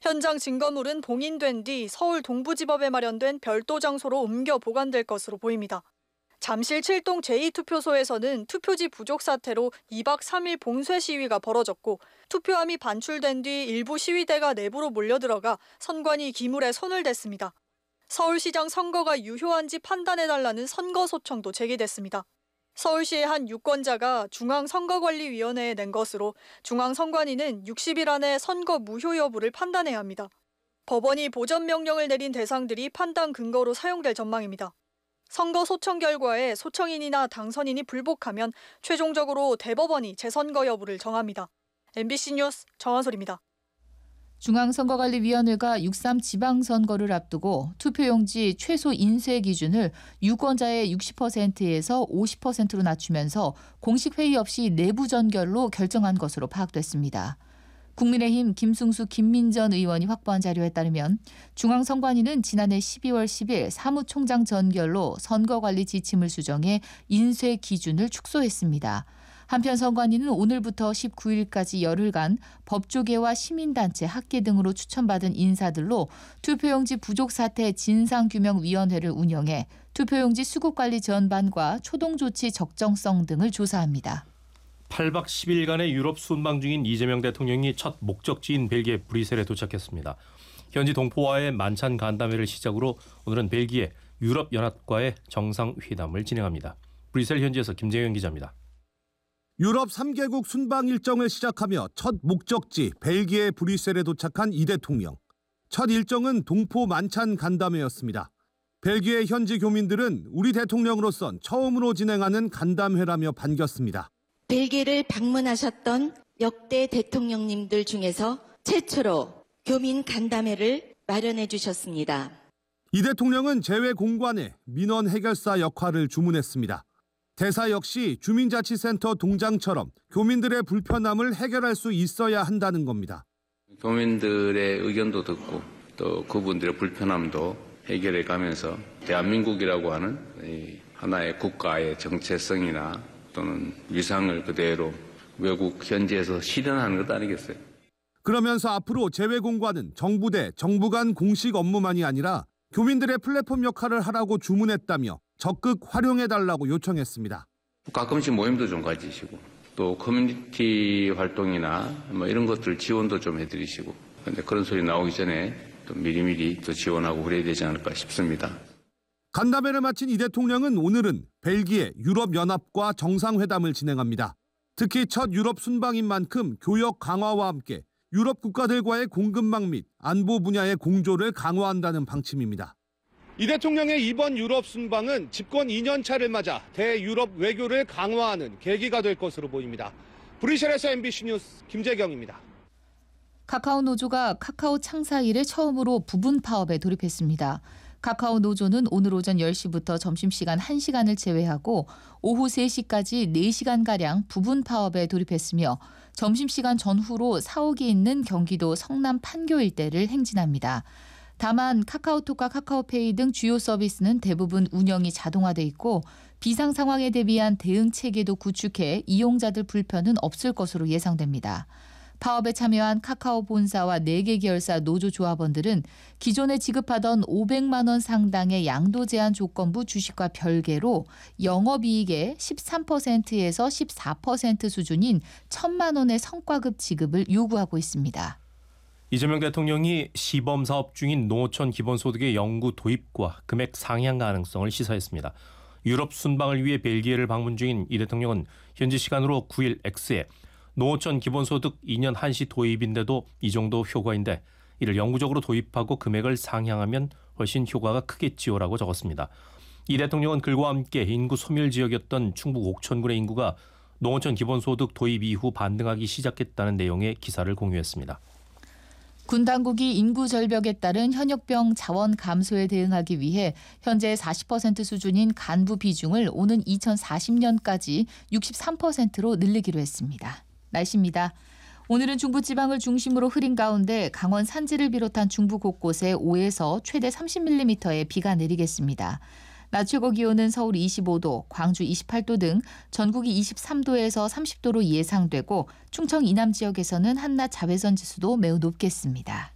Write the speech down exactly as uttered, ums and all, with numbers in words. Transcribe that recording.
현장 증거물은 봉인된 뒤 서울 동부지법에 마련된 별도 장소로 옮겨 보관될 것으로 보입니다. 잠실 칠동 제이 투표소에서는 투표지 부족 사태로 이박 삼일 봉쇄 시위가 벌어졌고 투표함이 반출된 뒤 일부 시위대가 내부로 몰려들어가 선관위 기물에 손을 댔습니다. 서울시장 선거가 유효한지 판단해달라는 선거 소청도 제기됐습니다. 서울시의 한 유권자가 중앙선거관리위원회에 낸 것으로 중앙선관위는 육십 일 안에 선거 무효 여부를 판단해야 합니다. 법원이 보전 명령을 내린 대상들이 판단 근거로 사용될 전망입니다. 선거 소청 결과에 소청인이나 당선인이 불복하면 최종적으로 대법원이 재선거 여부를 정합니다. 엠비씨 뉴스 정한솔입니다. 중앙선거관리위원회가 육삼 지방선거를 앞두고 투표용지 최소 인쇄 기준을 유권자의 육십 퍼센트에서 오십 퍼센트로 낮추면서 공식 회의 없이 내부 전결로 결정한 것으로 파악됐습니다. 국민의힘 김승수 김민전 의원이 확보한 자료에 따르면 중앙선관위는 지난해 십이월 십일 사무총장 전결로 선거관리 지침을 수정해 인쇄 기준을 축소했습니다. 한편 선관위는 오늘부터 십구 일까지 열흘간 법조계와 시민단체, 학계 등으로 추천받은 인사들로 투표용지 부족 사태 진상규명위원회를 운영해 투표용지 수급관리 전반과 초동조치 적정성 등을 조사합니다. 팔 박 십 일간의 유럽 순방 중인 이재명 대통령이 첫 목적지인 벨기에 브뤼셀에 도착했습니다. 현지 동포와의 만찬 간담회를 시작으로 오늘은 벨기에 유럽연합과의 정상회담을 진행합니다. 브뤼셀 현지에서 김재현 기자입니다. 유럽 삼 개국 순방 일정을 시작하며 첫 목적지 벨기에 브뤼셀에 도착한 이 대통령. 첫 일정은 동포 만찬 간담회였습니다. 벨기에 현지 교민들은 우리 대통령으로선 처음으로 진행하는 간담회라며 반겼습니다. 벨기에를 방문하셨던 역대 대통령님들 중에서 최초로 교민 간담회를 마련해 주셨습니다. 이 대통령은 재외 공관에 민원 해결사 역할을 주문했습니다. 대사 역시 주민자치센터 동장처럼 교민들의 불편함을 해결할 수 있어야 한다는 겁니다. 교민들의 의견도 듣고 또 그분들의 불편함도 해결해 가면서 대한민국이라고 하는 하나의 국가의 정체성이나 또는 위상을 그대로 외국 현지에서 실현하는 것 아니겠어요? 그러면서 앞으로 재외공관은 정부 대 정부 간 공식 업무만이 아니라 교민들의 플랫폼 역할을 하라고 주문했다며 적극 활용해달라고 요청했습니다. 가끔씩 모임도 좀 가지시고 또 커뮤니티 활동이나 뭐 이런 것들 지원도 좀 해드리시고 그런데 그런 소리 나오기 전에 또 미리미리 또 지원하고 그래야 되지 않을까 싶습니다. 간담회를 마친 이 대통령은 오늘은 벨기에 유럽연합과 정상회담을 진행합니다. 특히 첫 유럽 순방인 만큼 교역 강화와 함께 유럽 국가들과의 공급망 및 안보 분야의 공조를 강화한다는 방침입니다. 이 대통령의 이번 유럽 순방은 집권 이 년 차를 맞아 대유럽 외교를 강화하는 계기가 될 것으로 보입니다. 브뤼셀에서 엠비씨 뉴스 김재경입니다. 카카오 노조가 카카오 창사 이래 처음으로 부분 파업에 돌입했습니다. 카카오 노조는 오늘 오전 열 시부터 점심시간 한 시간을 제외하고 오후 세 시까지 네 시간가량 부분 파업에 돌입했으며 점심시간 전후로 사옥이 있는 경기도 성남 판교 일대를 행진합니다. 다만 카카오톡과 카카오페이 등 주요 서비스는 대부분 운영이 자동화돼 있고 비상 상황에 대비한 대응 체계도 구축해 이용자들 불편은 없을 것으로 예상됩니다. 파업에 참여한 카카오 본사와 네 개 계열사 노조 조합원들은 기존에 지급하던 오백만 원 상당의 양도 제한 조건부 주식과 별개로 영업이익의 십삼 퍼센트에서 십사 퍼센트 수준인 천만 원의 성과급 지급을 요구하고 있습니다. 이재명 대통령이 시범사업 중인 농어촌 기본소득의 영구 도입과 금액 상향 가능성을 시사했습니다. 유럽 순방을 위해 벨기에를 방문 중인 이 대통령은 현지 시간으로 구 일 X에 농어촌 기본소득 이 년 한시 도입인데도 이 정도 효과인데 이를 영구적으로 도입하고 금액을 상향하면 훨씬 효과가 크겠지요라고 적었습니다. 이 대통령은 글과 함께 인구 소멸 지역이었던 충북 옥천군의 인구가 농어촌 기본소득 도입 이후 반등하기 시작했다는 내용의 기사를 공유했습니다. 군 당국이 인구 절벽에 따른 현역병 자원 감소에 대응하기 위해 현재 사십 퍼센트 수준인 간부 비중을 오는 이천사십 년까지 육십삼 퍼센트로 늘리기로 했습니다. 날씨입니다. 오늘은 중부지방을 중심으로 흐린 가운데 강원 산지를 비롯한 중부 곳곳에 오에서 최대 삼십 밀리미터의 비가 내리겠습니다. 낮 최고 기온은 서울 이십오 도, 광주 이십팔 도 등 전국이 이십삼 도에서 삼십 도로 예상되고 충청 이남 지역에서는 한낮 자외선 지수도 매우 높겠습니다.